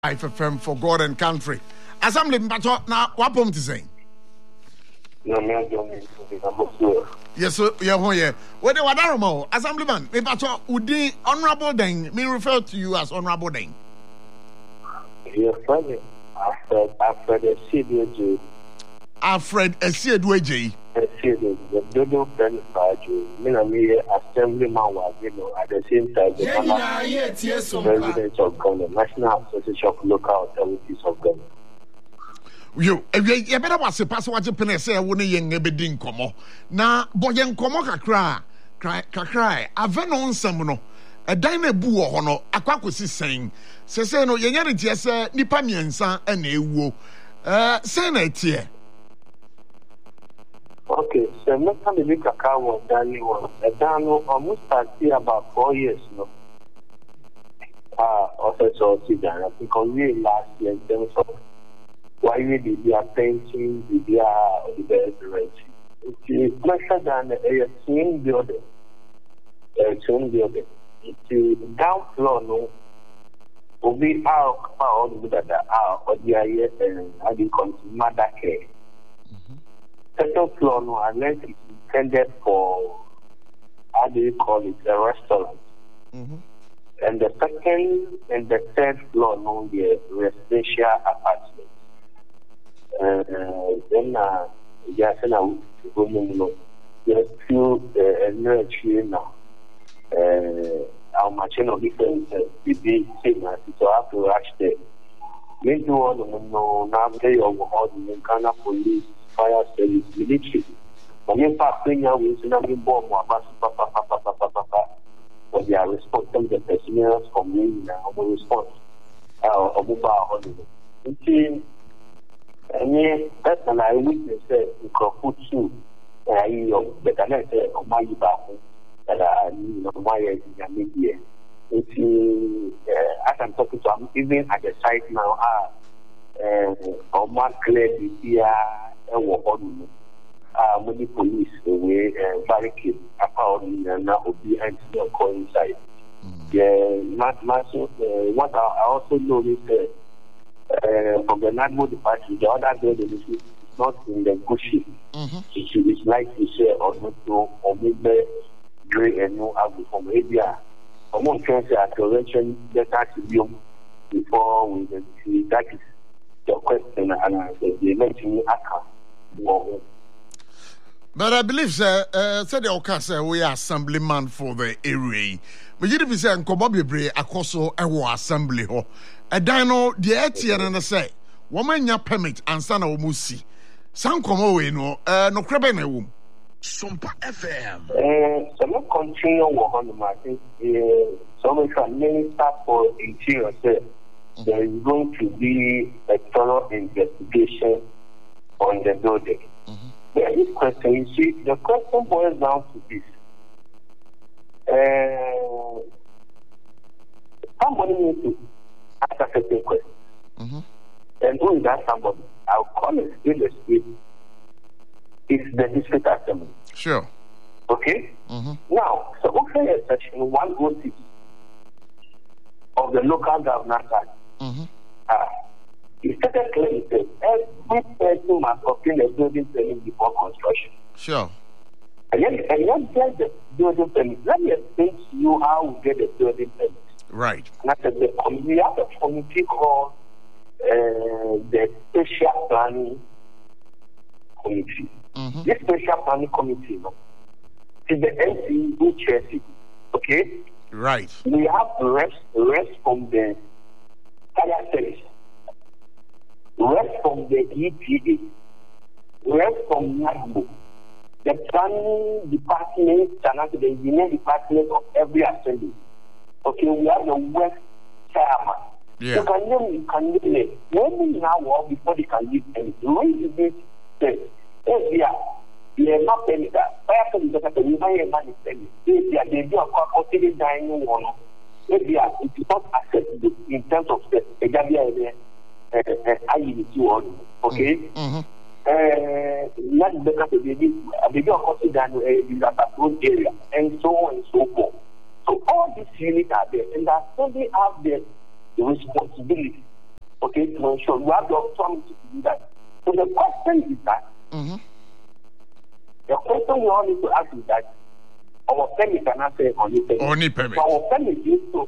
IFFM for God and country. Assembly Mpacho na wapom to say. No, Yes, sir. Yeah. What the Wadaramo, Assemblyman, Mpacho, Udi, Honorable Deng, me refer to you as Honorable Deng. Your friend, Alfred Esiedweji. Alfred Esiedweji. The Dodo friend Faju, me Assemblyman was, at the same time, the President of Ghana, National Association of Local Authorities of Ghana. You better was a pass what you pen say, wouldn't yen ebedin como. Na boyen como kakra, avenon semuno, a dine boo hono, a quacosi saying, say no yenyanity as nipa miensa and a woo. Say it. Okay, so next time the big account was done, was almost about 4 years, no. Also, because we last year in terms of why we did their painting, the best rent. It's lesser than a twin building. It's down floor, no. We are all the or the area and I didn't come to mother care. Second floor, no, unless it's intended for, how do you call it, a restaurant. And the second and the third floor, no, the residential apartment. Then, there's few energy now. Our machine of different big signals, so I have to rush there. Maybe no, now they overhaul the Ghana police, fire service, military. But in fact, we are bomb but they are responsible the personnel from me now, the response of mobile holiday. And that's an eyewitness in Krokutu, but I said, oh, my back, that I my media. As I'm talking to them, even at the site now, my clear here, many police away barricade apparently now behind the coincide. What I also know is from the Nadmo department, the other building is not in the good shape. It's like you say, or not or maybe gray and no ugly from area. I'm going to say a correction that before we see that is the question and they mention account. But I believe, said the Okasa, we are assemblyman for the area. But you didn't say, Kobobi Bray, Akoso, a assembly ho. A dino, the Etienne and say, woman ya permit and son of Musi. Some come away, no crabene womb. Sumpa FM. So, no continue on my thing. So, we can minister for interior said there is going to be a thorough investigation on the building. This question, you see, the question boils down to this. Somebody needs to ask a certain question. And who is that somebody? I'll call it in the street. It's the district assembly. Sure. Okay? Now, so okay, section 106 of the local government act. It started clearly saying every person must obtain a building permit before construction. Sure. And then get the building permit. Let me explain to you how we get the building permit. Right. And I said, we have a committee called the Special Planning Committee. This Special Planning Committee is the NC who chairs it. Okay? Right. We have rest from the fire service. Rest from the EPA, rest from NAGBO, the planning department, and the engineering department of every assembly. Okay, we have the West chairman. Yeah. You can name it. Maybe now or before they can leave them. The way you do it, they are not telling that. Fire service is a money telling. They do a consider dining one. Maybe it is not acceptable in terms of the okay? Not better to be a bigger than a area, and so on and so forth. So all these units are there, and they have the responsibility okay, to ensure you have the authority to do that. So the question is that, the question we all need to ask is that, our permit cannot say only permit. So our permit is to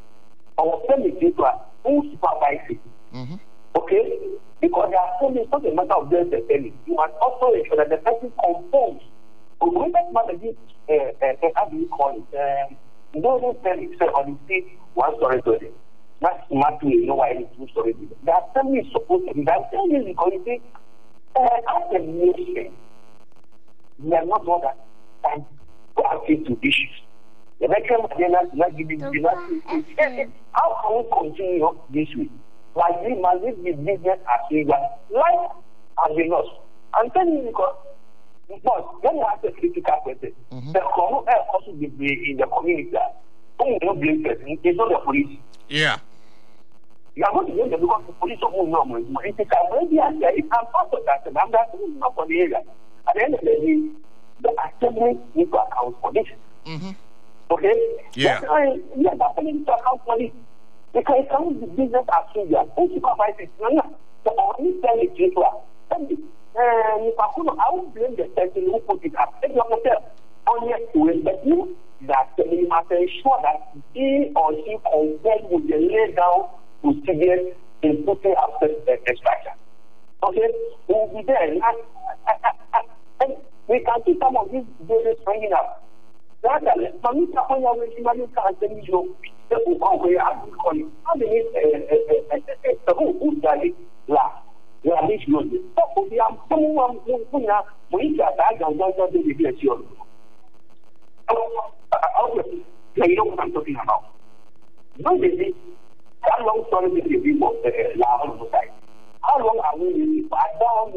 who supervises it. Okay? Because there are so many, it's not a matter of just the permit. You must also ensure that the person conforms. When that matter is, how do you call it? Those permits on the street, 1 story building. That's smart way, you know why it's 2 story building. That family is supposed to be that family is because you see, as a nation, we are not all that time to access to issues. The American Madonna is not giving how can we continue this way? Must this be business as usual? Life has been lost. I'm telling you because when you ask a critical question, the common air also be in the community. Who will not blame person? It's not the police. Yeah. You are going to blame them because the police don't know more. It is already there. It's part of that. And I'm not for the area. At the end of the day, the assembly needs to account for this. Okay? Yeah. The assembly needs to account for this. Because it comes to business as usual. Who supervises? The only thing is usual. I won't blame the person who put it up. Take yourself on your way, but you that you must ensure that he or she conforms with the laid down procedures in putting up the structure. Okay? We will be there. And we can see some of these buildings springing up. You know what I'm talking about. How long story will be people how long are we living? I don't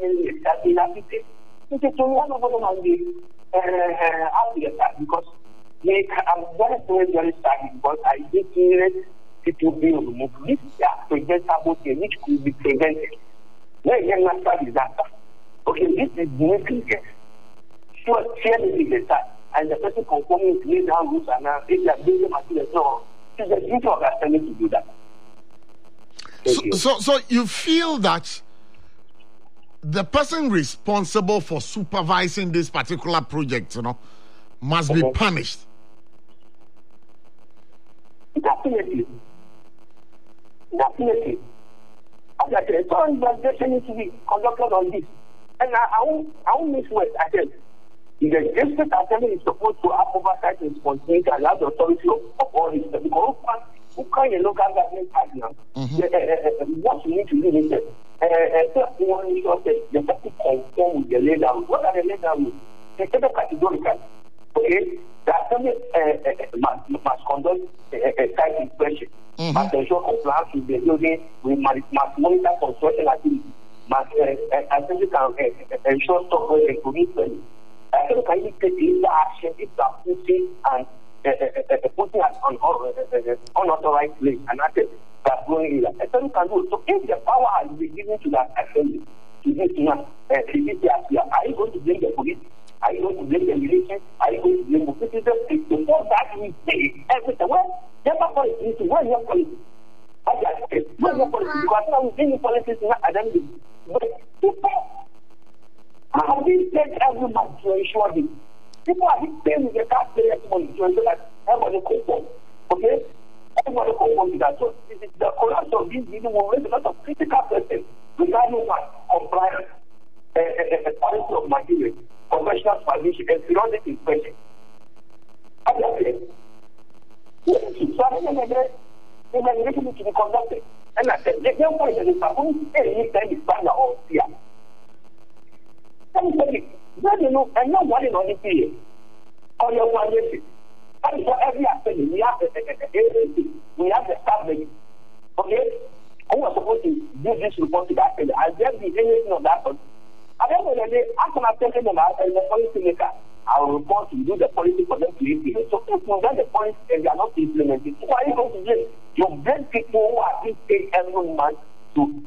because I'm very sad because I did hear people being removed. This is preventable thing which could be prevented. When you have a disaster, okay, this is making it. Sure, clearly the start, and the person conforming to lay down rules and now if they are building materials, no, it's the duty of the assembly to do that. So you feel that the person responsible for supervising this particular project, must be punished? Definitely. As I said, so investigation needs to be conducted on this. And I won't miss words. I said, the district assembly is supposed to have oversight and responsibility and have the authority of all this. Because who can a local government partner? What you need to do is the person conform with the layout. What are the layout? They take a categorical. Okay, the assembly must conduct a site inspection. Must ensure compliance with the building. We must monitor construction activity. Must assembly can ensure stock and police. Assembly can even take legal action if they are pushing and putting on unauthorized place and active that going in. Assembly can do it. So if the power has been given to that assembly to this man, are you going to blame the police? Are you going to blame the military? Are you going to blame the citizens? Before that, we say everything. Well, never politics. Where your politics? Where your politics? Because now we're doing politics in identity. But people have been paid every month to ensure this. People are being paid with the taxpayers' money to ensure that everybody conform. Okay? Everybody conform to that. So the collapse of this meeting will raise a lot of critical questions regarding compliance, quality of material, professional supervision, and periodic inspection. As I said, so I think the investigation needs to be conducted. And I said, the young boys in the Sabun, anytime is found out here. And not one in only period. Or your one year. And for every aspect, we have the staff lady. Okay? Who was supposed to do this report to that and I just be anything of that. At the end of the day, after I've taken them out as a policy maker, I will report to do the policy for them to implement. So if you get the policy and they are not implementing, who are you going to blame? You blame people who are being paid every month to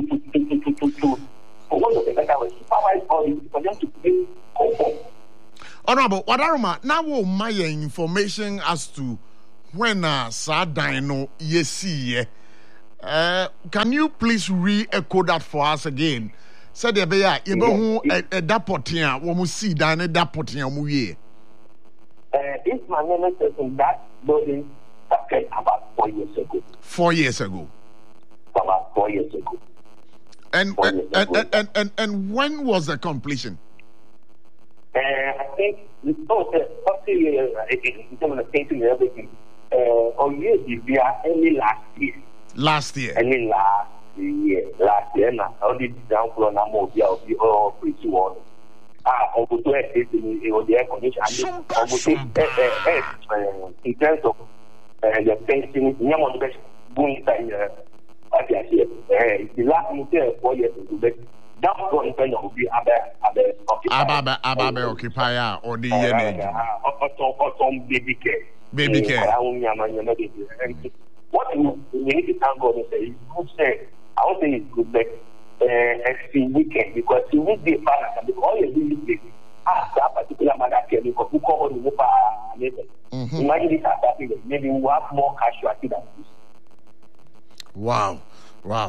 for one of the better ways, supervise all this for them to be conform. Honorable Wadaruma, now my information as to when Sadino yesi Can you please re-echo that for us again? Said you be a dapotia, when we see down a dapotia, we This man in that building started about 4 years ago. 4 years ago. About 4 years ago. And when was the completion? I think in terms of the painting and everything, on years only last year. Last year. Only last year now. Only down floor now more be all pretty well. On the air condition in terms of the painting, going inside the last 4 years ago, but that one kind of be Ababe occupier or the year. Baby care. Baby care. What we need to thank God is it's good say. I won't say it's good, but it's weekend because the weekday father because all you do is that particular mother care because who call the whoop imagine this happening, maybe we have more casualty than this. Wow. Well,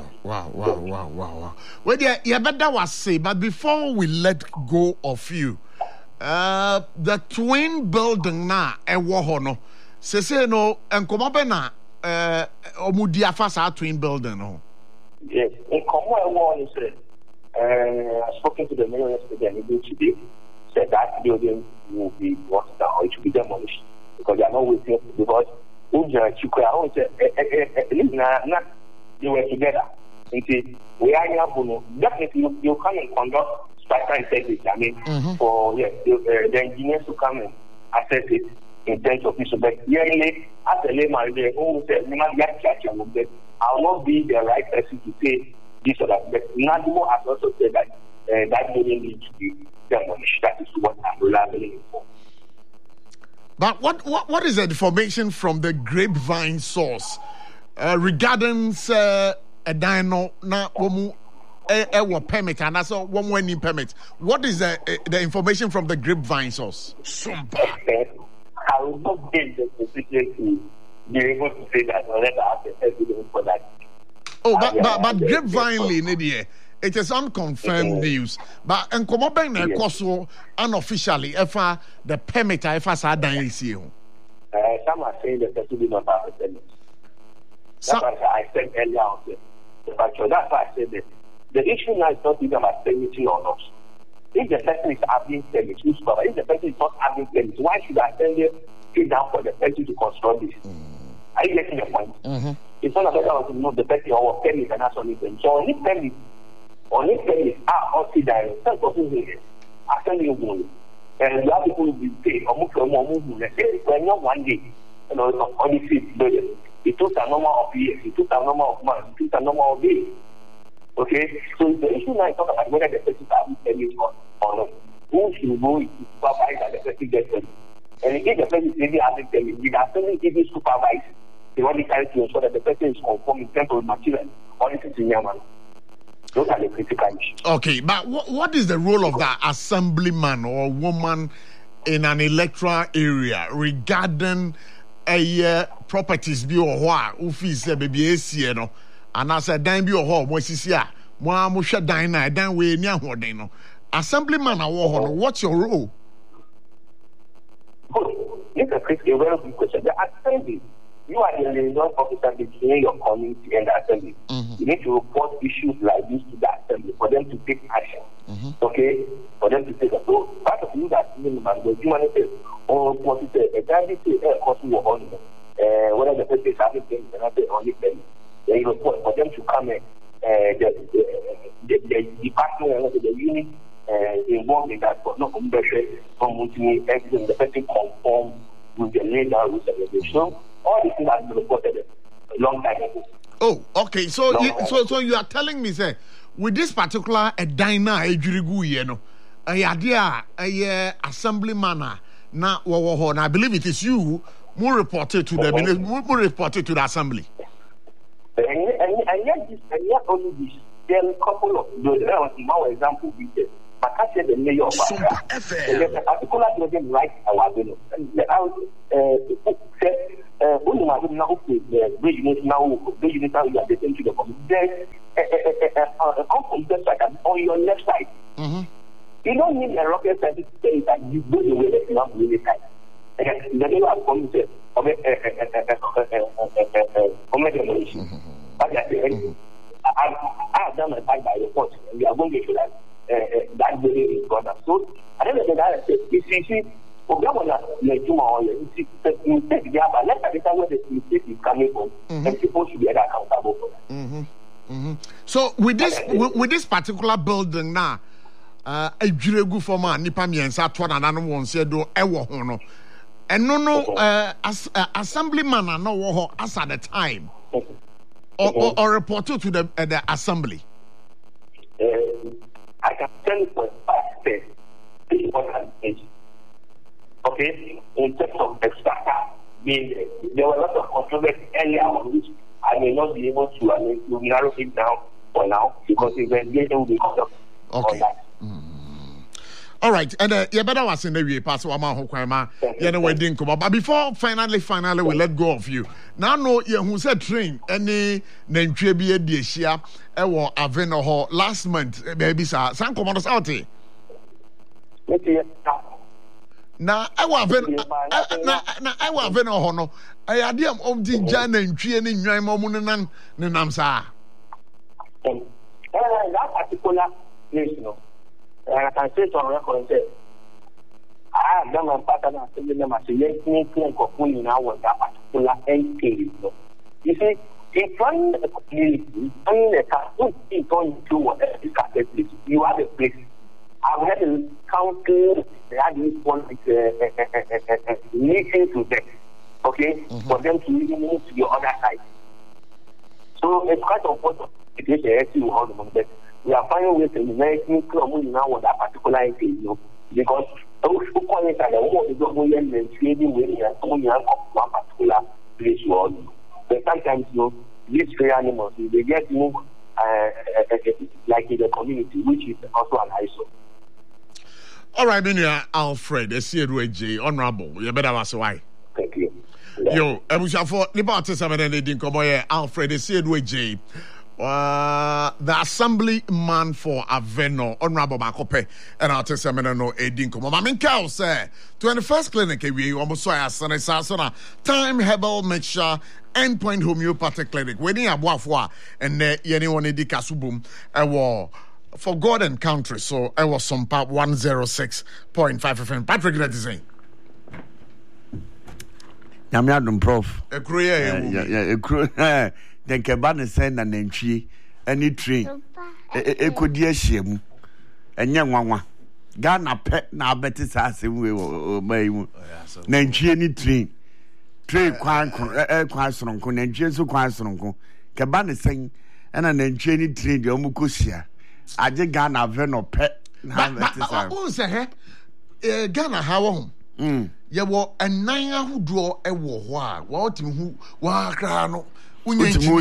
yeah, but that was say. But before we let go of you, the twin building na ewohono. Say no, and come up na omudiafa twin building no. Yes, in common one is I spoken to the mayor yesterday and he today said that building will be brought down or it should be demolished because they are not waiting because they were together. We are definitely you come and conduct structural integrity. I mean, for the engineers to come and assess it in terms of this. But yearly, as a layman, they always say, I will not be the right person to say this or that. But Nadimo has also said that that building needs to be demolished. That is what I'm relying for. But what is the information from the grapevine source regarding a dino na womu permit and also one winning permit? What is the information from the grapevine source? I will not be in the position to be able to say that unless I have the evidence for that. Oh, but grapevine lady. It is unconfirmed news, but and come up and unofficially, if the permit, if I said, some are saying that person did not have a permit. That's why I said earlier on. That's why I said that the issue now is not even about permitting or not. If the person is having permit, if the person is not having permit, why should I send you down for the person to construct this? Are you getting the point? It's not about the person or permit and that's on it. So on this permit. Only thing also that some people here actually you and you have people who will pay or move when you're 1 day, on the 5th building. It took a number of years, it took a number of months, it took a number of days. Okay, so the issue now is not about whether the person has permit or not. Who should go to supervise that the person gets permit? And if the person really hasn't permit, we are certainly giving supervise the one to ensure that the person is conform in terms of material or this is in Yaman. Those are the critical issues. Okay, but what is the role of the assemblyman or woman in an electoral area regarding properties bi or what office baby AC no and as a dan bi or what mo sisi a mo hwe dan na dan we ni ahoden no assemblyman awo ho no what's your role? Good. It's a critical very good question. The assembly, you are the liaison officer between your community and the assembly. You need to report issues like this to the assembly for them to take action. Okay? For them to take action. So, part of you that the humanity or what is a guy cost you on whether the person is having things and not only things. They report for them to come in the department and the unit involved in that, but not from the person conform with the legal rules and regulations. All these things have been reported a long time ago. Oh, okay. So you are telling me, say, with this particular dina ejurigu a idea assemblyman na wo and I believe it is you who reported to the assembly. And yet only this. There are a couple of those. There was more example with it. But I said the mayor of Accra. There's a particular building right our building. And I said only my now okay, the unit now, the unit now you are getting to the community. There's a computer side on your left side. You don't need a rocket scientist to say that you go the way that you have to really time. The name of computer, but I have done my by report, and we are going to show that that very is gone. So I don't know that you see, for governor, like tomorrow, you take the other, let's understand where the mistake is coming from, and people should be accountable for that. So with this particular building now, a juregu for man, nipa miensa twana na no wonse do ewo ho no. Eno no assemblyman na wo ho as at the time. Or reported to the assembly. I can tell you for a fact that this is what I'm saying. Okay, in terms of the starter, there were a lot of controversy earlier on which I may not be able to narrow it down for now because the investigation will be conducted on that. All right, and you better was in the way pass Wama Hokwama, you know, wedding come up. But before finally we let go of you. Now, no, you who said train any name Trebia Desia, Ewa Aveno last month, baby, sir, San Commandos out. Now, I was Aveno Hono. I had them of the Jan and Training Yamomunan Namsa. That particular place, you know. I can say to record and say, I have done my partner and them as a young clinic of who now was that particular end case. You see, in trying the community, trying the castle, going to whatever is place, you have a place. I've had a council, they had this one listening to them, okay, for them to really move to the other side. So it's quite important to get the SU on the we are finding ways to make new community now on that particular thing, you know, because those who call it that the world is not going to trading with one particular place or but sometimes, you know, these stray animals, they get moved like in the community, which is also an ISO. All right, Minia Alfred, a CRJ, honorable, you better ask why. Thank you. Yo, I'm sure for Liberty 7 and 18, come here, Alfred, a CRJ. The assemblyman for Aveno, Honorable Makope, and I'll tell you, no, Edin Komo. I mean, Cal say, 21st clinic, we almost saw a Sasona, Time Herbal Mixture, Endpoint Homeopathic Clinic, wedding a Wafwa, and anyone in the Kasubum, a war for God and country. So I was some part 106.5 FM. Patrick, that is saying. Yamiadum Prof. A career, then Cabana send an entry, any train, a could dear shim, and young one. Ghana pet now better assassin will obey Nanchi any train. Train quite strong, and Jesu quite strong. Cabana saying, and an entry train, the Omukusia. I just Ghana Veno pet. Who say, Ghana, how on? You were a nine who draw a war, what who were crano. Your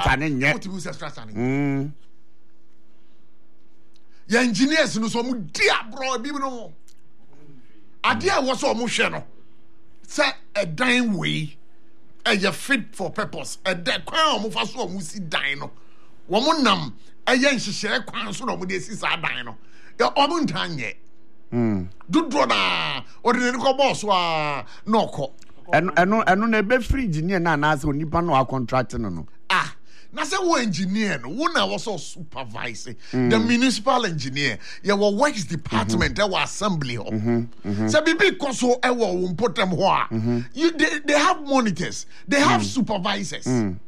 engineers no so mu dia bro bi no adia was so mu hwe no say a dine way a fit for purpose a de kwan mu fa so mu si dan no wo mu nam a ye nhihire kwan so no mu de si sa dan no ya omu ntanye dudro na ordinary ko boss wa no ko eno na be free engineer na na say onipa no a contract no na say wo engineer no wo na wo so supervise the municipal engineer ya wo works department wa assembly ho say bibi koso e wo important ho a they have monitors, they have supervisors and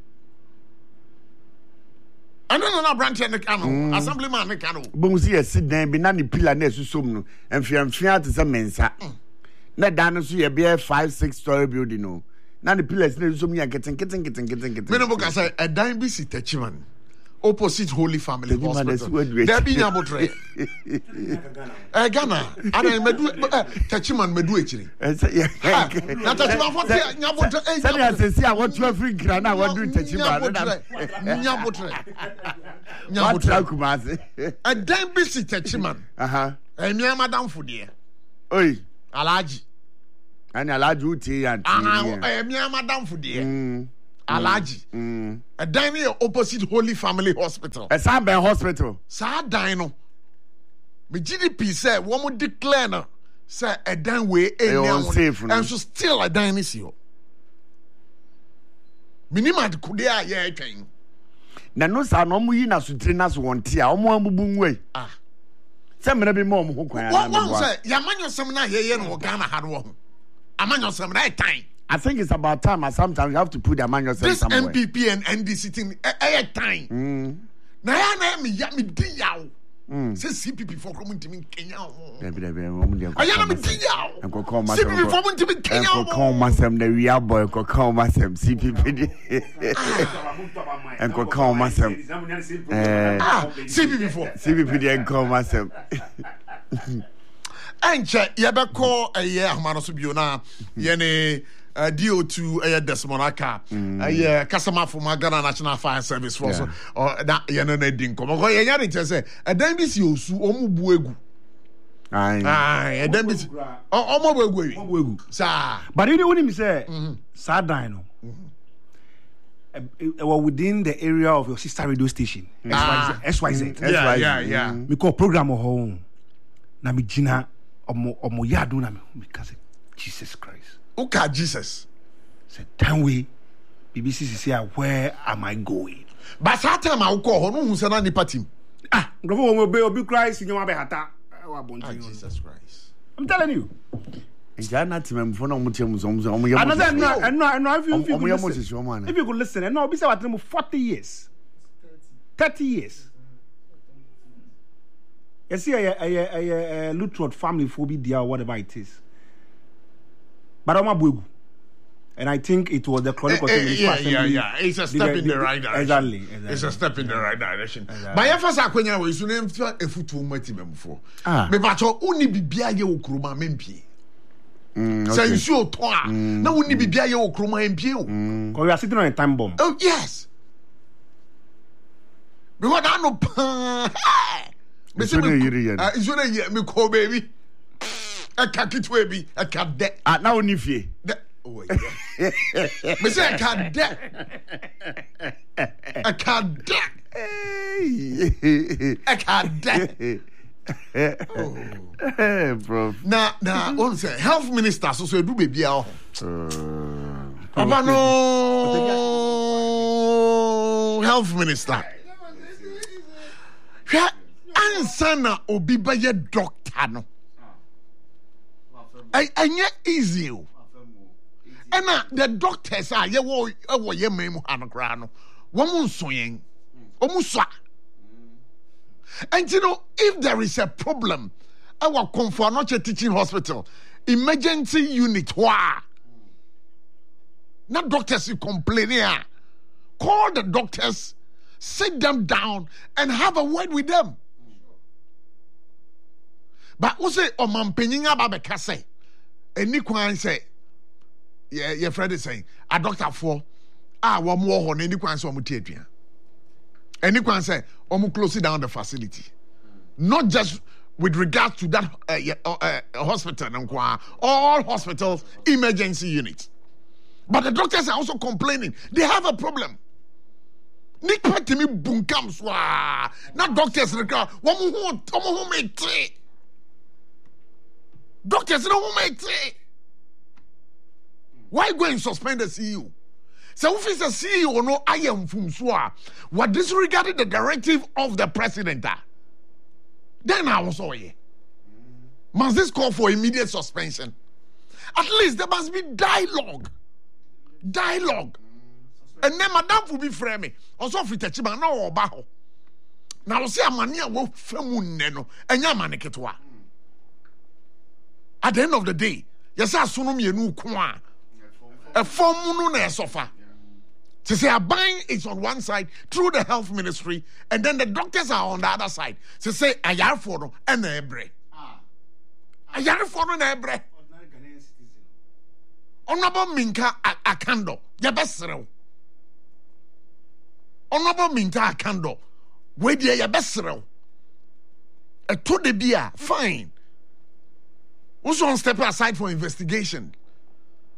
no branch and the assemblyman and cano bonzi e sit down bi na ni pillar na esusom no emfiamfia te say mensa na dan so ye be 5-6 story building no na the pillars na esusom ya kitten me no boka say a dime bi si Techiman opposite Holy Family Hospital there be nyabotre Ghana ana medu Techiman medu echiri na Techiman for nyabotre say I say I want to free grant I want to Techiman nyabotre a dime bi si Techiman enya madam for there oi Alaji And Alaji Uti and me madam for dear. Alaji. A dining opposite Holy Family Hospital. A Sambe Hospital. Sa dino. Me GDP say one would declare no. Say a dine way safe. And so still a dine is you. Minima could ya train. Nanusa no mu yina sutrinas won tia omo ambubu way. Say me be mom ho kwan na me say yamanyo sem na ye no Ghana ha no ho. Amanyo sem na time. I think it's about time. Sometimes you have to put the manual somewhere. This MPP and NDC thing time. Na ya na me di yaw. Say CPP for community in Kenya. Ayana me di yaw. CPP for community in Kenya. Call myself the real boy. Call myself CPP. And call myself CPP for CPP and call myself. Anche yebeko eye ahmano so biona ye ne DO2 Desmonaka customer from Ghana National Fire Service Force or that ye no na din komo ye nya dey say edan bi si osu omu bu egu edan bi si omu bu egu sa but you know when me say sad no within the area of your sister radio station SYZ yeah me call program home na me gina omo yadu na me because Jesus Christ. Okay, Jesus. Say time we BBC say where am I going? But that time I call no who say na nipa team. Ngofo wo be obi Christ nyoma be hata. Jesus Christ. I'm telling you. Njana team mfo na omutem so omo another no if you could listen and no be say what 40 years. 30 years. You see a Lutrod family phobia there, whatever it is. But I'm a boo. And I think it was the chronicle. Yeah. It's a step in the right direction. Exactly. It's a step in the right direction. But if I say when we soon a foot mati before. Me bacho uni bibia ye okroma mempie. Say you show toa. Na uni bibia ye okroma empie o. Because we are sitting on a time bomb. Oh yes. Because I know It's one year. Me call baby. A kakit baby. A cat de. Now only fee. Me say a cat de. A cat de. A cat de. Bro. Now, on say health minister so do baby out. Papa no health minister. Ansana obi ba ye doctor no. Anya easy o. Ena the doctors are ye wo ye memu hanokra no. Womu nso yen. Omu so. And you know if there is a problem our Comfort Teaching Hospital emergency unit wa. Not doctors you complain here. Call the doctors, sit them down and have a word with them. But also, Omampening Ababeka say, and Nikwan say, your friend is saying, a doctor for, one more on any quan so mutatria. And Nikwan say, closing down the facility. Not just with regard to that hospital, all hospitals, emergency units. But the doctors are also complaining. They have a problem. Nick Patimi Bunkam Swa. Not doctors in the crowd. Doctors in the why go and suspend the CEO? So if it's a CEO, no, I am from Swa. What disregarded the directive of the president? Then I was all here. Must this call for immediate suspension? At least there must be dialogue. And then madam will be framing. Also, if it's a chiba, no, baho. Now, see a mania will film neno, and yamaneketwa. At the end of the day, yes, I soon me a new kwa. A form no sofa. To say a buying is on one side through the health ministry, and then the doctors are on the other side. To say a yard for them and a bre. A yard for them and a bre. Honorable Minka Akando, your best row. Honorable Minka Akando, where dear your best row. A to the beer, fine. Also on step aside for investigation.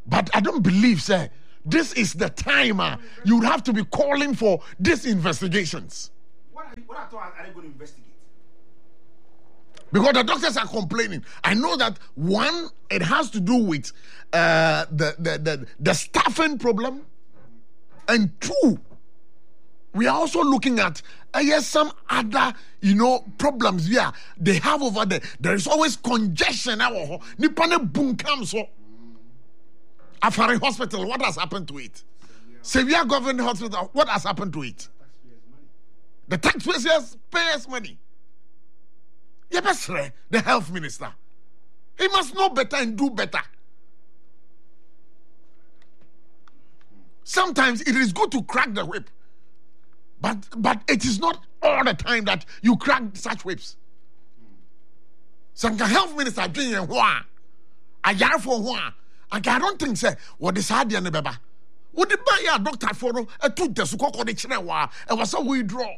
But I don't believe, sir, this is the time you would have to be calling for these investigations. What are they going to investigate? Because the doctors are complaining. I know that one, it has to do with the staffing problem, and two, we are also looking at some other problems here they have over there. There is always congestion. Nipane boom comes so. Afari Hospital, what has happened to it? Severe Government Hospital, what has happened to it? The taxpayers pay us money. Yebesre, the health minister, he must know better and do better. Sometimes it is good to crack the whip, but it is not all the time that you crack such whips. Some health minister doing a year for one. I don't think say what is hard and beba. What the buy a doctor for a tooth the sukoko de chinewa and was so we draw.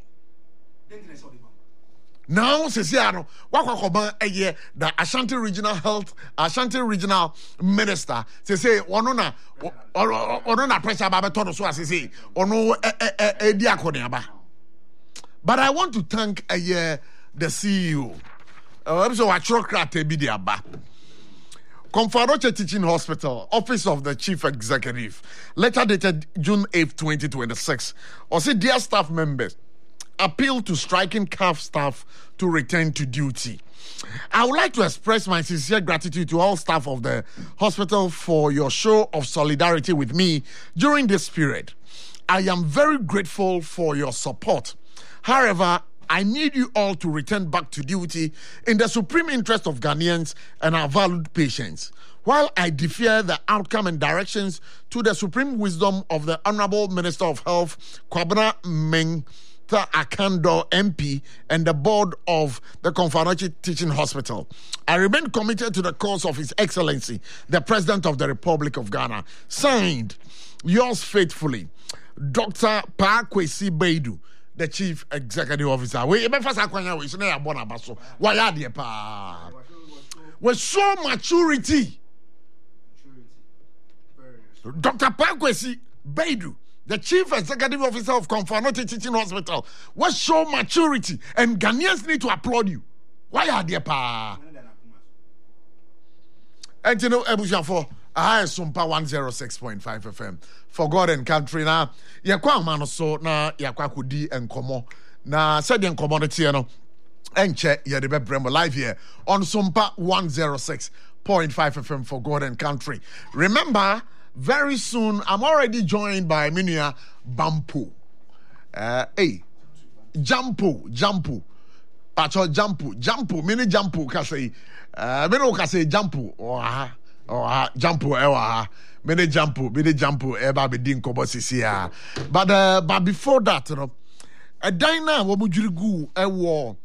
Now, Ceciano, Wakakoban a year, the Ashanti Regional Minister, say, Onona pressure Babatono, so as I say, Ono a diaconaba. But I want to thank a year the CEO. So I trocrate Bidiaba. Comfaroche Teaching Hospital, Office of the Chief Executive, letter dated June 8, 2026. Also, dear staff members, appeal to striking CAF staff to return to duty. I would like to express my sincere gratitude to all staff of the hospital for your show of solidarity with me during this period. I am very grateful for your support. However, I need you all to return back to duty in the supreme interest of Ghanaians and our valued patients. While I defer the outcome and directions to the supreme wisdom of the Honorable Minister of Health, Kwabena Mensah Akando MP, and the board of the Comfaroche Teaching Hospital, I remain committed to the cause of His Excellency, the President of the Republic of Ghana. Signed, yours faithfully, Dr. Pa Kwesi Baidu, the Chief Executive Officer. We with so maturity. Dr. Pa Kwesi Baidu, the Chief Executive Officer of Comfaroche Teaching Hospital, was so maturity, and Ghanaians need to applaud you. Why are they pa? And you know, Ebusha I Sumpa 106.5 FM for God and country na yakwa mano so na yakwa kudi enkomo na said enkomo no tie no enche ye de bebrem live here on Sumpa 106.5 FM for God and country. Remember, very soon I'm already joined by Minia Bampo. Jampo. Pacho Jampo, mini Jampo kase. Mino kase Jampo. Jampo ewa many jampo eba be din kobo sisia. But before that, you know, a dina wo mujirigu ewo.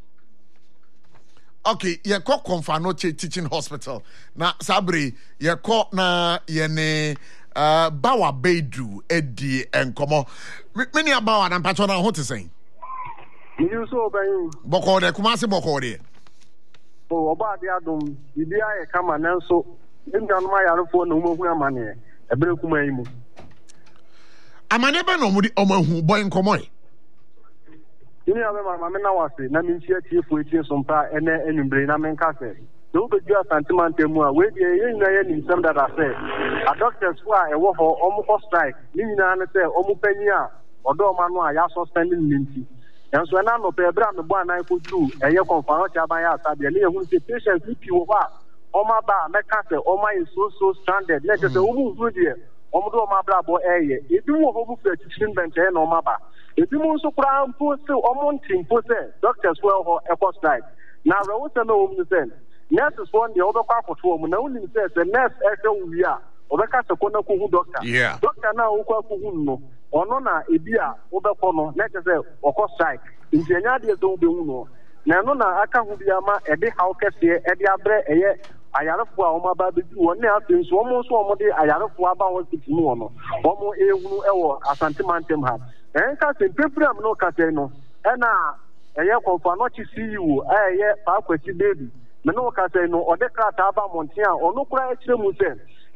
Okay, ye ko Comfaroche Teaching Hospital. Na sabri ye ko na yene Bawa Baidu edi enkomo. Many abawa na pacho na ho te sen. You so ben boko de kuma se boko de. Oh, oba de adom bibia ye kama nanso ndanuma yarefo na umohu amane ebere kuma yimu amane ba no mudi omahu boy nkomo e ni abe mama me na wase na minchi atiefo etie sompa ene enumbre na menka se do bedu asantiment mu a we de ye nyina ye nim sem that say a doctors who are e wo ho omo strike ni nyina na say omo panyi a odo ma no a ya suspending ninti enso na no pe bra me bo anan ko duru eye Comfaroche aban ya asabe ne ye hu se patients pi wo ba Oma ba meka se Oma is so stranded. Let us say Omu Vudie, Omudo Mabra bo eye. If you move over to teaching bench and Oma ba. If you move so crown post omonting pose doctors well echo strike. Now I want to know say nurses one the other part for two. Now only says the nurse echo we are. Obeka se kona kuhu doctor. Yeah. Doctor na ukwa kuhu no. Ono na ebia obeko no. Let us say oko strike. Injenya de do be no. Na no na aka hu bia ma ede haw kese ede abre eye ayarefo a ọma ba bedu won na afi nso ọmọ nso ọmọ de ayarefo aba hospital mu no ọmọ ehunu ewo asantimantem ha enka se program no ka se no na eye Comfaroche CEO eye Pa Kwesi Baidu me no ka se no ode krata aba monten a ono kura akire mu se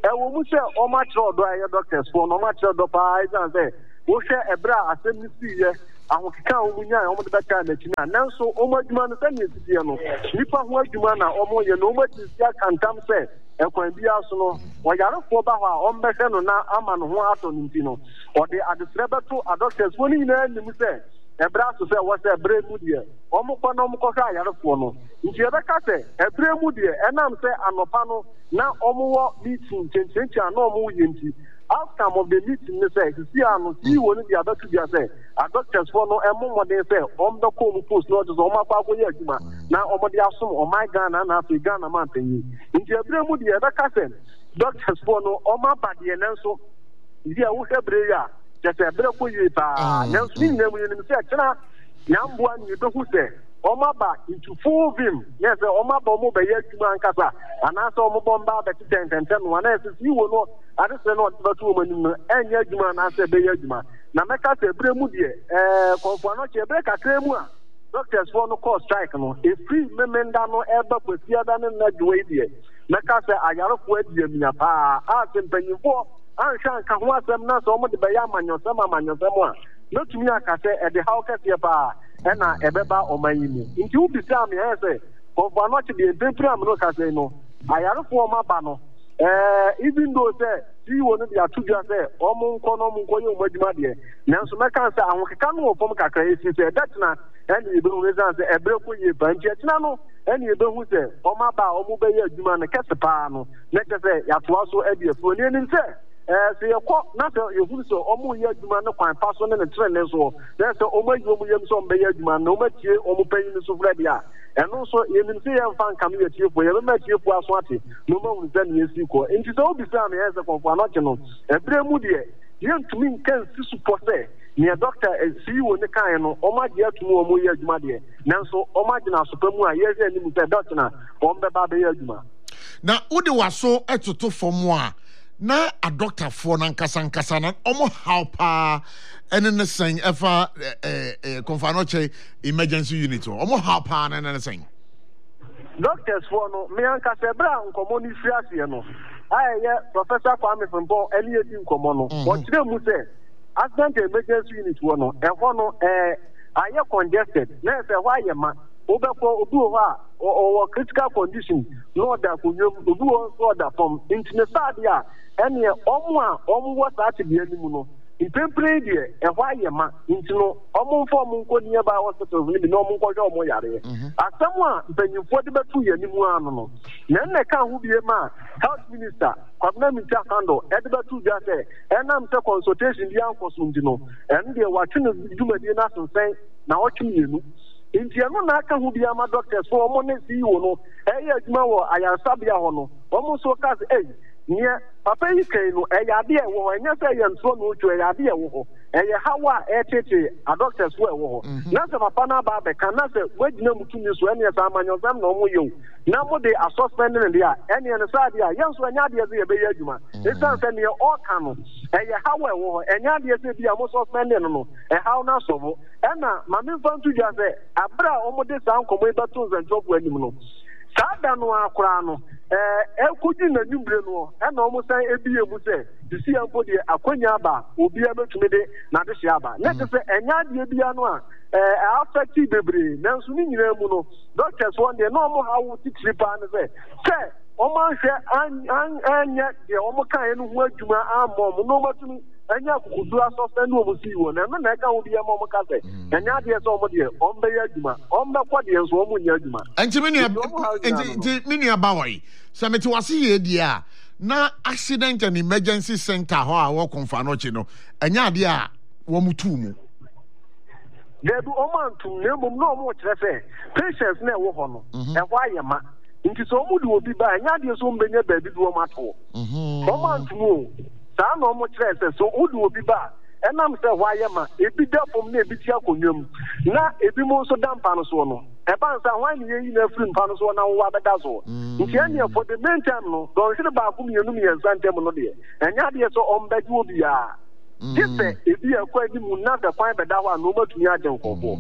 wo mu se o ma tro do aye doctors for no ma tro do pa izan say wo hwe ebra asem ni siye ahokeka o mu nya o mo de beta na kina nanso o ma adwuma no sani siye no nipa ho adwuma na o mo ye no ma tisia kantam say ekwan bia so no wayarefo ba ho a o mbehwe no na ama no ho ato nti no o de adesrebe to doctors woni na nim say ebra so say wo say bre mu de o mo kwa no mo kwa ayarefo no nti ebeka say ebre mu de enam say anopa no na o mo wo meeting chenchenchi na o mo ye nti outcome of the meeting ne say see ano see woni de abatu dia say doctors for no emo mo de say o mdo ko mu post no就o ma kwa ko ye adwuma na o mo de asom o my Ghana na Africa Ghana man panyi nti ebre mu de ebeka say doctors for no o ma ba de nenso dia wo hebre ya just ebre ko ye pa nenso ni nemu ni say kira nyamboa ni do hu say Omaba into full vim. Yes, Omaba mo be yetuma ankasa. Anasa omobomba be 10 one else you will know. I just know what to woman enye adwuma na say be adwuma. Na meka say bremu de konfo no che breka kremu a doctors for no call strike no. E free memenda no eba kwafia da na dwe de. Meka say ayarofo adie minya pa. A sempanyimfo anshan ka ho asem na so mo de be ya amanyosem a. No to me aka say e de how kase pa. Ena ebeba omanyimu nti u bisa me say konfo no che de tempura me no ka say no ayarefo o maba no even though say see wonu dia tudua say o mo nko no mo nko ye o madwuma de nanso meka say ahokeka no ofom kakra esi say that na eni ebe hu reason say ebre ko ye banji etina no eni ebe hu say o maba o mo be ye adwuma no kese pa no na ke say ya to aso ediefo ni eni say se yekọ na se yehuru so omo ye adwuma no kwan pa so ne trene so na se omo adwuma mu yem so mbe ye adwuma no omo tie omo panyin so fredi a eno so yenim se ye mfa nkam ye tie fo ye ma tie fo aso ate no ma hu ze ne yesi ko enti so obi sa me ye se konfo anoche no ebre mu de ye ntumi nkan si supo se ne doctor si wo ne kan no omo age atumu omo ye adwuma de nanso omo age na sopa mu a ye ze ni mu se doctor na ombe ba be ye adwuma na udi waso etoto fom a na a doctor for nankasa na omo how pa ene ne sen efa konfanoche emergency unit omo how pa na ne sen doctors for no me ankasa bra nkomo ni fiase no aye Professor Kwame Fimpo eni edi nkomo no o kire mu se accident emergency unit wo no e ho no aye congested na se ho aye ma obeko obi ho a o critical condition no da kunyom obi ho so da from intine sade a ene omo wa sa ate bia ni mu no impempre de e ho aye ma intino omo mfo omo nko ni ba hospital ni no omo nko hwe omo yare asem a mpanyimfo de betu ye ni mu anu no na nne ka ho bie ma health minister Kwabena Minta Kando e de betu ja se enam se consultation di ankoso ndino en de wa twene dwumadi na sonsen na o twemienu nti eno na aka hu bia ma doctors for omo ne si wo no e ya adwuma wo ayansabia ho no omo so ka se nye papa yi kai no yade e wo enya se ye ntro no ojo yade e wo ho eye hawa tete a doctors wo e wo ho na se papa na ba be kan na se wagina mutumi so ene sa amanyo sam na omo yew na mo de suspend ne dia ene ne sa dia yen so enya de ze ye be ye adwuma e san se ne o ka no eye hawa e wo ho enya de se bia mo suspend ne no e haw na so bo ena mame fantu dia se abra omo de sa nkomo e bato zanjobu anim no sada no akora no ekuji na nyumbre no na omo san ebiye mu se disi ampo de akonya ba obi abetumi de na de hia ba na se enya de bia no a affect bebre na nso ni nyina mu no doctors one day no omo hawo titiri pa na se omo hwe anya de omo kan no ho adwuma amom no matumi anya kukudu asose no omo si wo na na ka obi am omo ka se enya de so omo de ombe ya adwuma ombe kwa de so omo nya adwuma enti mini abawai so meti wase ye dia na accident and emergency center ho a wo konfa no chi no enya de a wo mutu mu debu omo antum ne mum no omo kire se patients na wo ho no e ho ayema nti so omo de obi ba enya de so mbenya ba bi do omo ato omo antum saa na omo kire se so odi obi ba enam se ho ayema ebi dafom na ebi tia konwam na ebi mo so dampa no so no eba nsa hwan ne yi na free mpa no so na wo abeda so nti anya for the main time no don hire ba ku mienu miensa ntem no de enya de so ombeji obi a tipe ebi akwa di mu na da kwan beda ho na omatumi agen kofo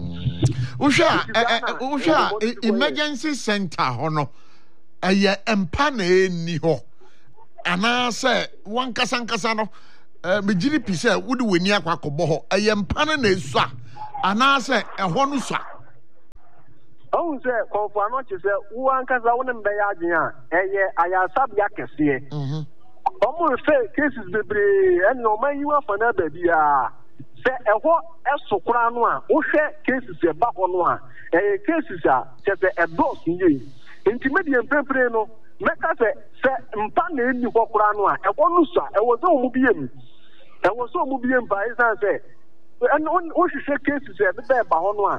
usha emergency center ho no eye empa na eni ho ana say one kasankasa no me GDP say would weni akwa kobo ho ayempa na esu a ana say ehwo no so Oh, say, Confano, she said, one can own and Bayadina, Ayasabia Cassie. Almost say cases the and no man you are for another dia. Say a what else so crown one, who share cases a back on one, a cases are just a dose in you. Intermediate Pepreno, make us say, Mpane in the crown one, a one, I was so mubium. I was so mubium by his answer. And on she cases at the bed by one,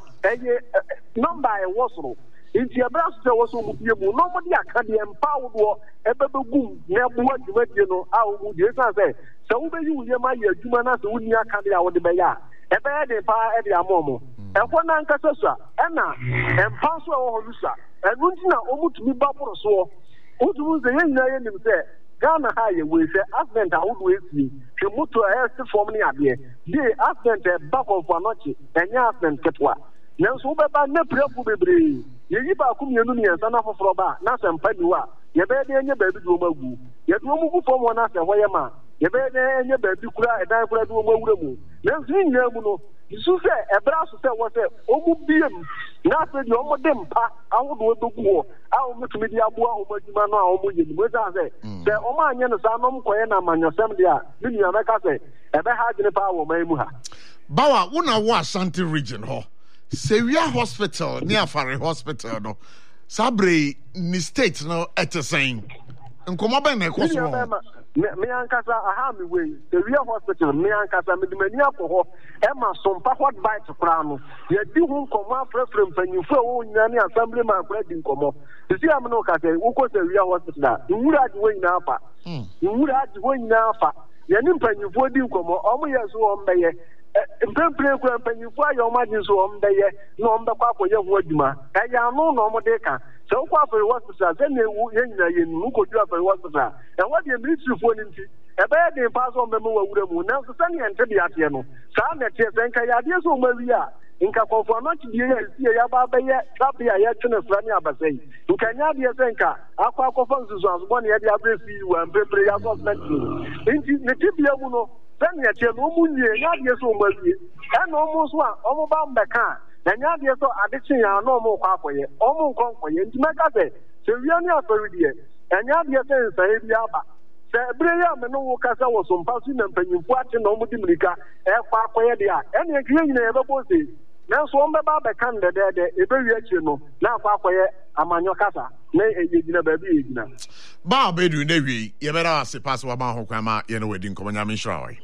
number I was so. In the brass, there was nobody can be empowered or ever boom, never what you know, how would you say? So, you hear my human as the Unia Candy out the Baya, a bad empire at the Amomo, and one Ancasasa, Anna, and Pastor or Lusa, and Runtina almost to be bubble so. What was the young man himself? Ghana high with the Advent out with me. She moved to a house for me up here. The Advent back of Fanochi, and Yasman Ketwa. Now, so by Nepre Pubi, Yiba Kumuni and Sana for Roba, Nasam Padua, Yabedi and your baby Dumagu. Yet no move from one after Wayama. Yabedi and your baby Kura and I could do Mumu. Now, seeing Yamuno, you say a brass was a Omubium. Nothing, your modem, I would do war. I will make media war over Jimana or Mujan. What I say? The Oman and Sanam Koyana Man, your Samudia, Minia Macase, ever had in the power of Maymuha. Bawa, una wa Ashanti region, ho. Sevilla Hospital, near Fari Hospital, no. Sabre, ni state, no, at the same. And come up and me ankasa aha me wey the real hospital me ankasa me mani akọ Emma some what bite kra ye di hu nkoma frefrem panyufo wo nyane assemblyman kra di nkoma see am no ka say wo ko the real hospital nwura di wo nyina afa nwura di wo nyina afa ye ni panyufo di nkoma omo ye so o mbeye mpempre kra panyufo ayo magin so o mbeye no mbekwa akoye hu adwuma ya no no mo de ka so kwa for hospital then ye nyina ye nu ko dua for hospital and what the military for ninti e be dey pass on memo wawura mu na so sane ente de ate no sa na tie senka ya de so mawi a nka konfo no ti die ya ba be ye trapia ya twene frani abasai nka nya de senka akwa akofo nsusu aso ne ya de abresi wa mpepre ya so inti ne tibia mu no sane ya tie no mu nie nya de so mawi e no mu so a omo ba mbeka na nya de so adekye ya no mu kwa akoye omo nkonkoye nti meka se wi ani atoridi enya de se nsae bi aba se bre ya me no wo kasa wo so mpa su na mpanyimfu ate na omo dimrika e kwa akoye de a ene ekire nyina e bebo se na so ombe ba be kan de e be wi akire no na kwa akoye amanyo kasa na ejina ba bi ejina ba bedu na wi ye bera ase pass wa ba ho kwan ma ye no wedi nkomo nyame nshrawai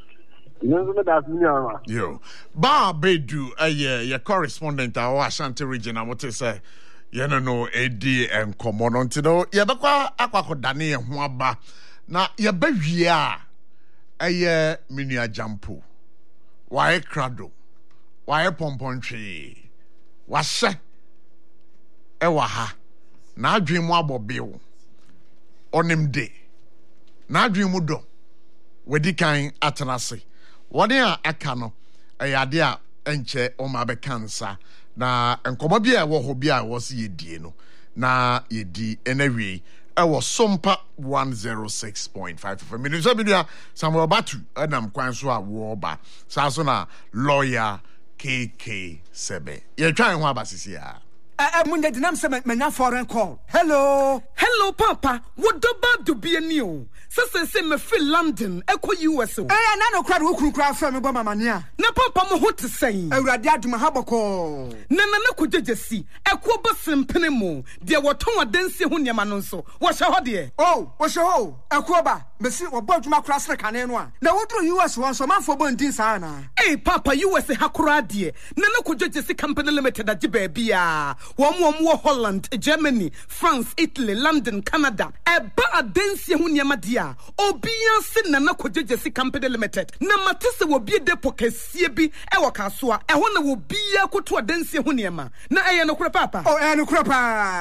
yo ba bedu ye correspondent our Ashanti region I want to say yena no edi enkomo no ntino ye bekwa akwakodane ye ho aba na ye bawie a eye menua jampo wae krado wae pompontwe wahye ewa ha na adwen mu abobew onemde na adwen mu do wedi kan atenase wode a aka no ade a enche o ma be kansa na enkomo bia wo ho bia wo se yedie no na yedi enawie ewo sompa 106.5 minutes abia Samuel Batu adam kwan so a wo ba sa so na lawyer KK7 ye twan ho abasisi a Munde dinam se menya foreign call. Hello papa, what do be a new? Se me feel London, echo US. Na no crowd who crowd from me mama nia. Na papa mo what to say. Awurade aduma haboko. Na ko jejesi, echo basim penemo. De woton adanse ho niam no so. Wo hye ho de. Oh, wo hye ho. Echo ba, mesi wo bodwuma kra sre kane no a. Na wodro US won so manfo bondin sa na. Hey papa, US hakora de. Na ko jejesi company limited age ba bia. Wo Holland, Germany, France, Italy, London, Canada. Eba adanse ho niam dia. Obia se na kwojejesi company limited. Na matese wo bie depo kasie bi e wo kasoa. E ho na wo bia koto adanse ho niam. Na eye no kura papa. Oh, no kura pa.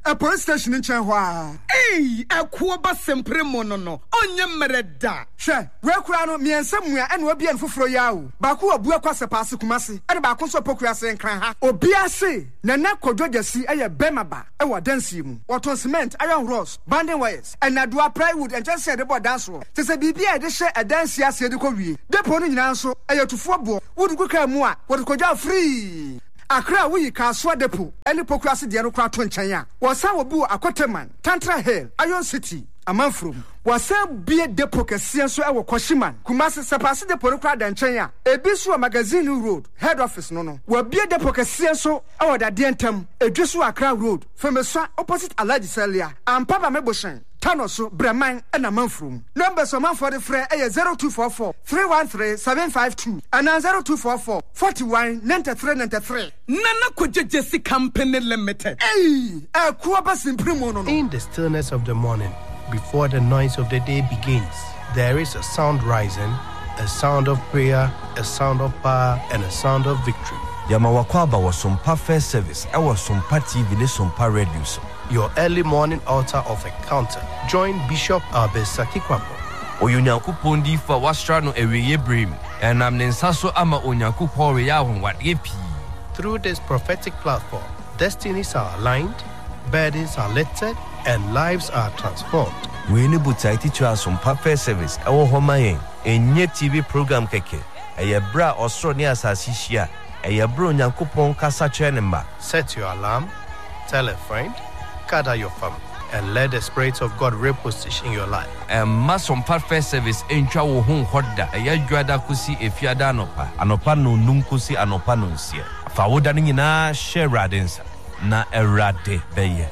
a police station in Chanhua. Hey, a Kuaba Sempremono, on your mereda. Sure, where Kurano, me and somewhere, and we'll be in Fufroyao. Baku, Buakwasa Pasikumasi, and Bakuso Pocras and Kranha, or Biase, Nana Kodogasi, a Bemaba, our dancing, what on cement, iron rods, banding wires, and Nadua plywood, and just said about dance. To say, BB, they share a dance yes, the Korea. The pony in answer, a to football, would go more, what could you free? Accra we Kaswa Depo, any Pocrasi Dianocra Twinchaya, was our boo a Quaterman, Tantra Hill, Iron City, a month from. Was a beer depo Cassianso our Koshiman, Kumasi Sapasi de Porocra and Chaya, a Biswa Magazine Road, head office no. Were beer depo Cassianso, our Dientum, a Joshua Accra Road, from a swat opposite Alaji Celia, and Papa Meboshan. Tanoso, Breman, and a month room. Numbers of man for the Frey 0244 313 752 and 0244 41 93 93. Nana could just company limited. Hey, a Kuabas in Primono. In the stillness of the morning, before the noise of the day begins, there is a sound rising, a sound of prayer, a sound of power, and a sound of victory. Yamawakwaba was some perfect service. I was some TV, some radio. Your early morning altar of encounter. Join Bishop Abesaki Kwambo. Oyunyaku Pondi for Wastrano Eweye Brim, and I'm Nensaso Ama Onyaku Poriya what yepi. Through this prophetic platform, destinies are aligned, burdens are lifted, and lives are transformed. We need to teach us some perfect service. Our Homayen, a new TV program keke, a bra Australia Sasishia, a bro Nyankupon Kasa Chenemba. Set your alarm, tell a friend, gather your family, and let the Spirit of God reposition your life. And masom perfect service in Chawo Home Hoda, a Yajuada Kusi, a Fiadanopa, Anopano Nunkusi, Anopanunsia. Fawodanina, share radins, na erade beye.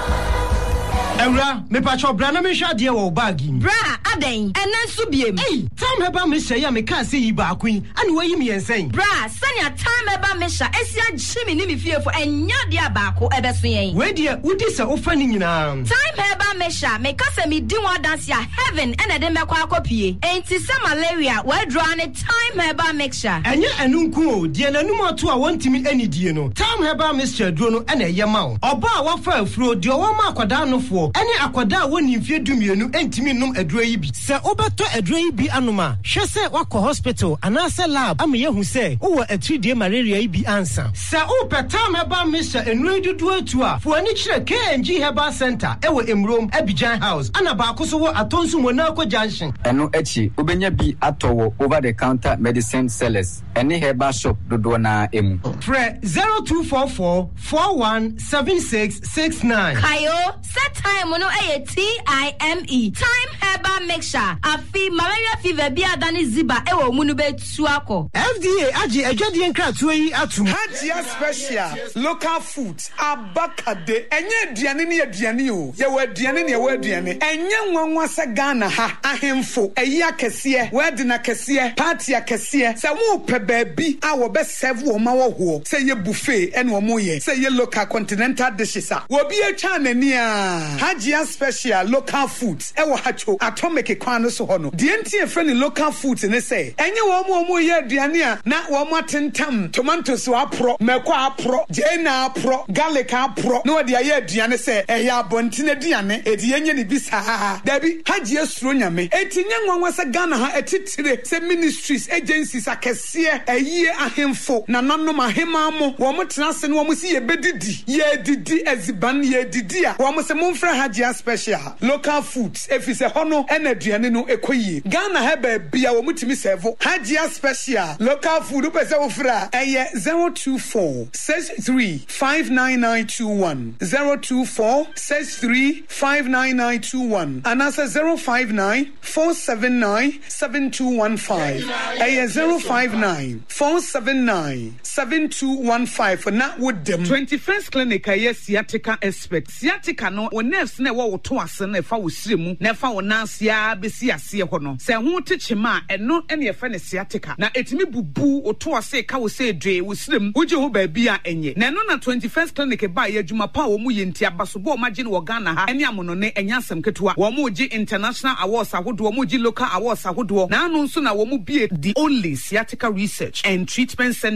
Emra, me pacho brana me sha dia wo bagi. Bra, aden, enan subiem. Hey, time heba me sha ya me kan say yi ba kwin. Ane wayi me ensen. Bra, sanya time heba me sha esia jimi ni me fie fo enya dia ba ko ebeso yen. We dia udi se ofa ni nyina. Time heba me sha me kase me di one dance ya heaven ene de me kwa akopie. Enti se malaria we draw ne time heba mixture. Enye enunku o, die nanum ato a wontimi ani die no. Time heba mixture duro no ene ye ma wo. Oba a wafa afuro die wo ma akwada no fo. Ene akwada woni mfie dumienu entimi num aduro yi bi. Se obeto aduro yi bi anoma, hwe se wakọ hospital anase lab am ye hu se wo atridie malaria yi bi ansa. Se o petam heba mixture enu dudu atu a, fo ani kire KNG Herbal Center ewo Emrom Abidjan House. Ana ba ko so wo atonsu mo na ko junction. Eno echi obenya bi atowo over the counter medicine sellers. Ene herbal shop dodo na emu. Fre 0244 417669. Kayo set time no TIME time herbal mixture afi malaria fever bi adani ziba ewo mu no betu akọ. FDA agi adwade nkratoa yi atum. Hajia special local foods abakade enye aduane ne aduane o ye wa aduane ne ye wa aduane enye nwanwa se Ghana ha ahemfo eyi akese word na akese party akese se wo pe baabi a wo be serve wo ma wo ho se ye buffet ene wo mo ye se ye local continental dishes a wo bi atwa nani a Hajia special local foods e wo hacho atomic kwan no so ho no de entie fe ne local foods ne se enye wo mo ye aduane a na wo mo atentam tomatoes wa pro meko apro jena apro garlic apro no de aye aduane se ehya abontine aduane edi yenye ne bisa dabi Hajia suro nyame etinye nwanwa se Ghana ha etitire se ministries agencies akese aye ahemfo na nanom ahema mo wo mo tenase no wo mo si ye bedidi ye didi eziban ye didi a wo mo se momfra Hajia special local foods efise hono ena aduane no ekoyie Ghana ha ba bia wo mutimi serve Hajia special local food pese wo fra eye 024 63 59921 024 63 59921 and answer 059 479 7215 eye 059 479 7215 for na would them 21st clinic aye sciatica expert sciatica no wo nerves na wo to ase na fa wo siremu na fa wo nansia besi ase ho no se ho techema eno ene ye fa ne sciatica na etimi bubu wo to ase ka wo se dwe wo sirem wo je ho ba bi a enye na no na 21st clinic ba ye adwuma pa wo mu ye ntia basobo ma je ne wo Ghana ha ene amono ne enya asem ketewa wo mu je international awards ahodo wo mu je local awards ahodo na anu nso na wo mu bie the only sciatica research and treatment center in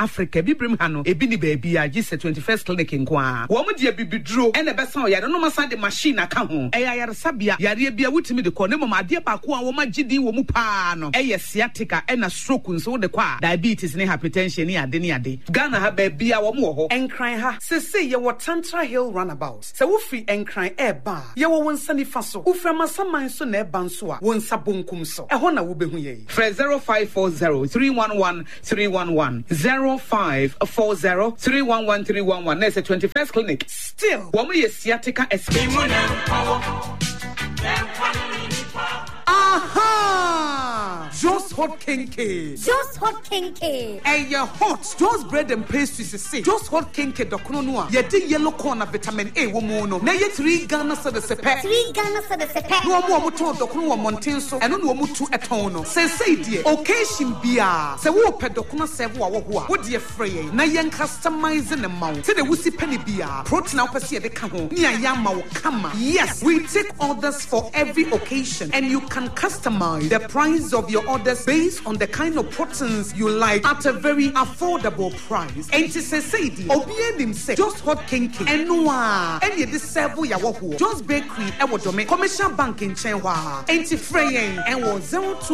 Africa bibrim ha no ebi ni baby a gise 21st clinic nko a wo mo de bibiduro ene besa o yare no masa de machine aka ho yare sabia yare bia wutimi de ko ne mama ade ba ko a wo magidi wo mu pa no sciatica ena stroke nso de kwa diabetes ne hypertension ne ade Ghana ha baby a wo mo ho enkran ha sese ye wo Tantra Hill runabout se wo free enkran eba ye wo wonsa ni fa so wo fra masaman so na eba nso a wonsa bonkum so ho na wo behu ye 0540311311 0540311311 na 21st clinic still wo mo ye sciatica Aha! Just hot kinky. Just hot kinky. And your hot. Just bread and pastries is say. Just hot kinky dokono noa. Ye di yellow corn of vitamin A womono. Na ye 3 Ghana so the sepe. 3 Ghana so the sepe. No mo to dokono wa monten so. Eno no mo tu etono. Say die. Occasion bia. Se wo pe dokono serve wa wo ho a. Wo de frey. Na ye customizing the mount. Say the wusi penny bia. Protein na opese ye de ka ho. Ni ayama wo kama. Yes, we take orders for every occasion and you can customize the price of your orders based on the kind of proteins you like at a very affordable price. And to say, Obienim say, just hot kinky, and noa, and ye disable ya wahu, just bakery, and what dome, commercial bank in Chenwa, and to fraying, and was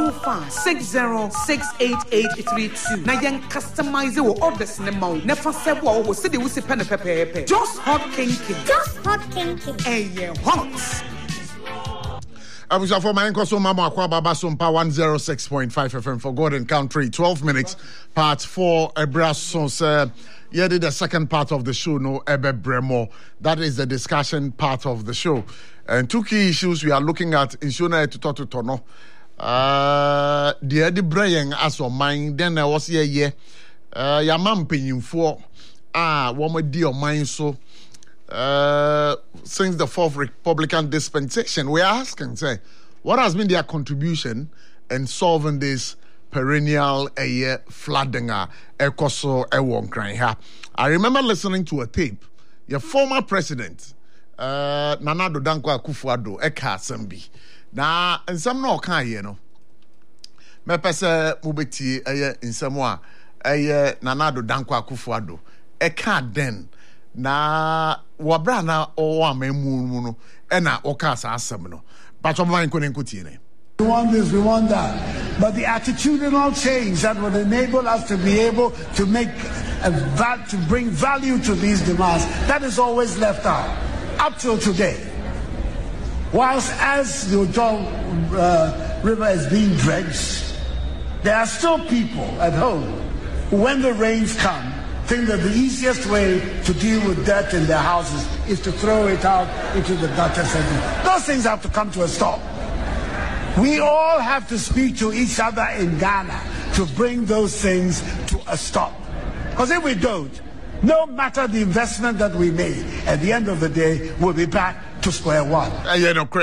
02560688832. Now, young customize your orders in the mount, never say what was said, they will say pen pepe. Just hot kinky, just hot kinky, and ye hot. I was for my uncle, so Mama Kwababa Sumpa 106.5 FM for God and Country. 12 minutes, part 4. Ebrasons. Yeah, did the second part of the show. No, Ebe Bremo. That is the discussion part of the show. And 2 key issues we are looking at. Inshona to talk to Tono. The Eddie Braying as on mine. Then I was here. Yamam paying for. One more deal mine so. Since the 4th Republican dispensation, we are asking, say, what has been their contribution in solving this perennial flooding ekoso ewonkran here? I remember listening to a tape. Your former president, Nana Addo Dankwa Akufo-Addo, eka assembi. Na nsem no kan ye no. Me pese mubeti nsem a Nana Addo Dankwa Akufo-Addo eka den. Na wabra na owa memu no ena okasa asem no but oba nkonenkoti ne. We want this, we want that, but the attitudinal change that would enable us to be able to make to bring value to these demands, that is always left out up till today. Whilst as the Ojo River is being dredged, there are still people at home who, when the rains come, think that the easiest way to deal with dirt in their houses is to throw it out into the gutters. Those things have to come to a stop. We all have to speak to each other in Ghana to bring those things to a stop. Because if we don't, no matter the investment that we made, at the end of the day, we'll be back to square one. You know,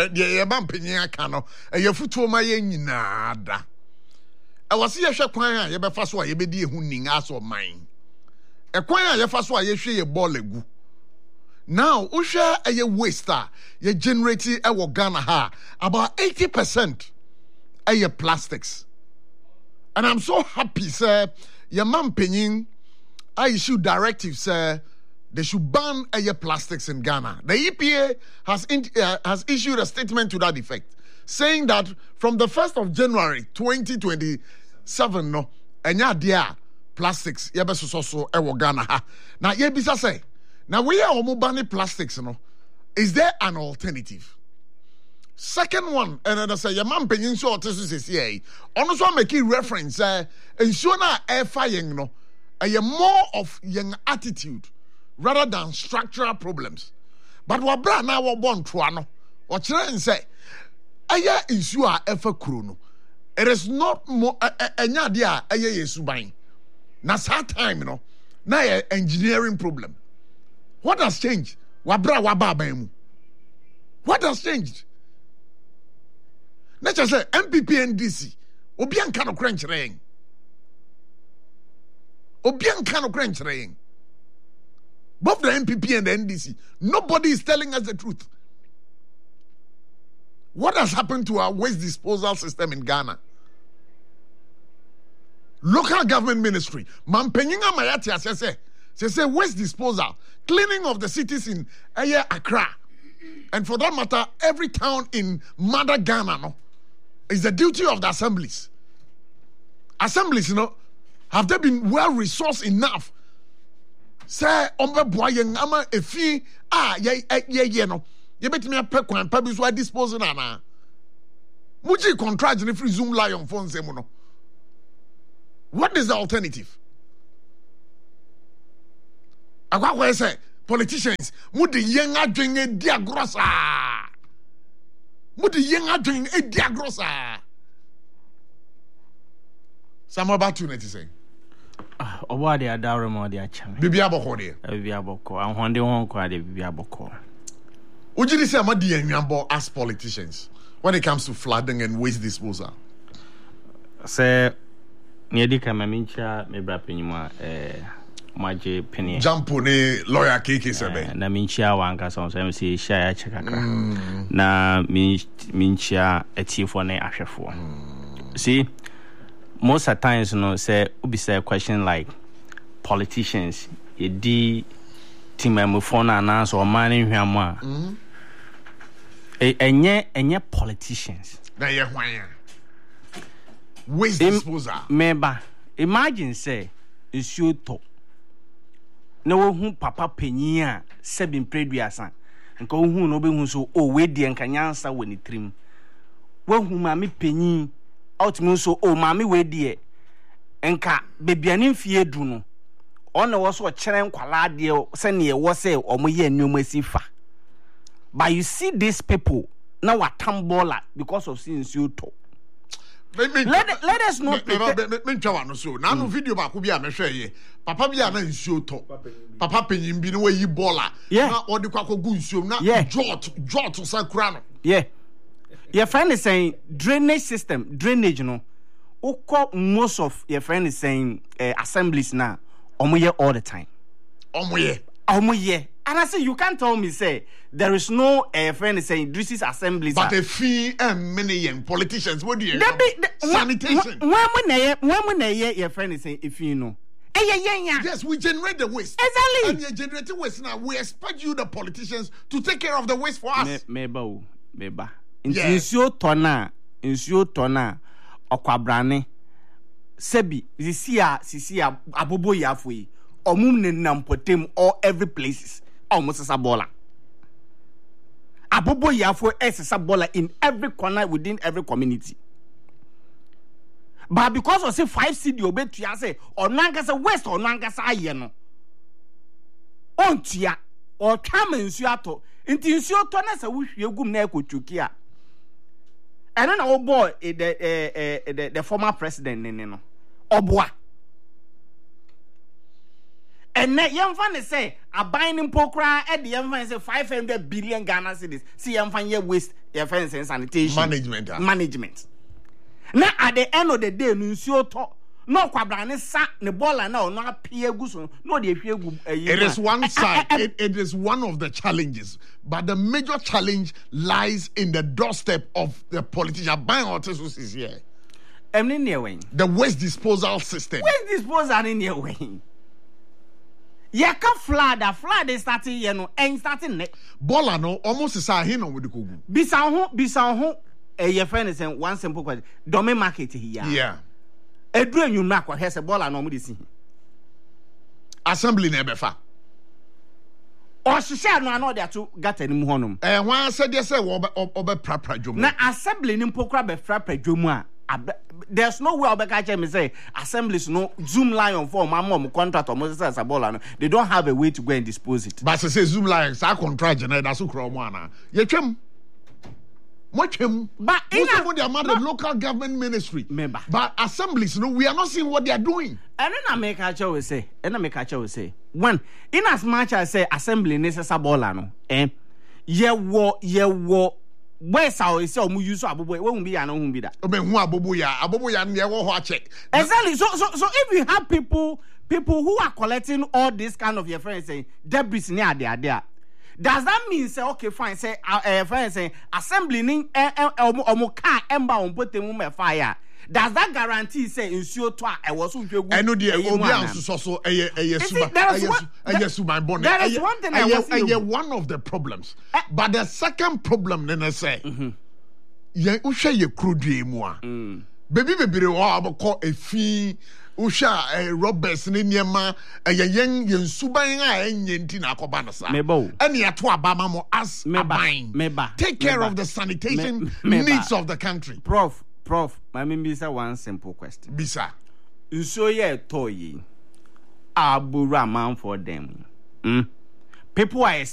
I was here, you be fast you be the hunting as or mine. A choir, you fast why you share a ball egu. Now, Usha a waster, you generate a Ghana ha about 80% a plastics. And I'm so happy, sir. Your man Penin, I issue directives, sir. They should ban a plastics in Ghana. The EPA has issued a statement to that effect, saying that from the 1st of January 2027, no, enya dia plastics yebesoso ewo Ghana ha. Now yebisa say, now we are banning plastics, no. Is there an alternative? Second one, and I say your man penyin so otesu sesi ono so making reference ensure na air firing no more of young attitude rather than structural problems. But what bra na wo born to ano o kire nse aya ensure efa kuro no. It is not more enya dia aya yesu ban. Na that time, no, now engineering problem. What has changed? What has changed? Let's just say MPP and DC. Obian kind of crunch rain. Both the MPP and the NDC. Nobody is telling us the truth. What has happened to our waste disposal system in Ghana? local government ministry mampenyinga mayati asese say waste disposal, cleaning of the cities in Accra, and for that matter every town in Mother Ghana no is the duty of the assemblies. Assemblies, have they been well resourced enough? Say ombe boy ama efi ye no ye betimi apɛ kwan pa bi so dispose na na muji contract ne free Zoom Lion phone se mu no. What is the alternative? Agwa say politicians mudi yen adwen edi agrosa. Mudi yen adwen edi agrosa. Some about to net say. Oba de adawre mo de achame. Bibi aboko de. Bibi aboko. Anhonde hon kwa de bibi aboko. Ujiri say amadi enwambo as politicians when it comes to flooding and waste disposal. Say niedi kama mincha mebra penyuma maje penny. Jampo ne lawyer KK sebe. Na mincha wanka so say sha ya chekakra. Na mincha etifo ne ahwefo. See, most of times, say we say a question like politicians, team member phone announce or money hwamwa. Enye politicians. Na ye hwan. Waste disposal. Member, imagine say issue to. No hu papa penyin a sebin preduasa. Nka hu no be hu so we die nka nyansa woni trim. Wo hu ma me penyin outmin so mami we die enka bebiane mfie du no ona wo so kire nkwala de se ne wo se omoye anuoma sifa. But you see these people now watambola because of seeing you to let us not mentwa no so na no video ba ko bia mehwe ye papa bia na nsuo to papa penyim bi no wayi bola na odi kwa kogu nsuo na jot sakura no your friend is saying drainage no most of your friend is saying assemblies now omoye all the time omoye and I say you can't tell me say there is no friend is saying this is assemblies but a fee and many politicians what do you sanitation when your friend is saying if you know yes, we generate the waste. Exactly. And you generate waste now. We expect you, the politicians, to take care of the waste for us. Meba. Insio tona okwabrane sebi sisia abobo yafoi omum ne nampotem all every places almost sabola abobo yafo sabola in every corner within every community. But because of say 5 cedi obetua say onankasa west onankasa aye no ontua o twama nsuo ato nti nsuo to na sa wohwie gum na ekotuki a eno na wo boy the former president no oboa enne yemfa ne say aban ne mpokra e de yemfa say 500 billion Ghana cedis see yemfa ye waste ye fence sanitation management na at the end of the day nsuo to no kwabrane sa ne bola na ono apia gu so no de hwe gu it is one side it is one of the challenges, but the major challenge lies in the doorstep of the politician buying autos is here. The waste disposal system. Waste disposal in your way. Yaka flood is starting and starting ne bola no almost is a hin on with the kugu bisan ho your friend is saying one simple question domain market here edru you na kwa hese bola no mo de si assembly na ebefa o hihia no ana de ato gata ni mu honom wan said say obe prapra dwomu na assembly ni mpokra be prapra dwomu a there's no way obeka che me say assemblies no Zoom Lion for mom contract or Moses Sabola no they don't have a way to go and dispose it. But say Zoom Lion sa contract na da so kro mo ana ye twem but in the local government ministry member but assemblies no we are not seeing what they are doing. And then I make a choice say when in as much as say assembly necessary Sabola no ye wo where's how is say use abobo we be an hu be that abobo ya ne wo ho check exactly so if you have people who are collecting all this kind of your friends saying debris near there does that mean say okay fine say friends say assembly ning omo car emba on put them fire does that guarantee say nsuo to a ɛwɔ so hwegu ɛno de obi anso so ɛyɛ suba bonne there is one thing I was saying one of the problems but the second problem ne say ye uhwe ye krodue mu a baby bebere wo abekɔ efi uhwe robbers ne niema yen suban a enye nti na akoba no sa ene yato abama mo as aban take care of the sanitation needs of the country. Prof, my bisa one simple question. Bisa. Nso ye toyi abura man for them. People are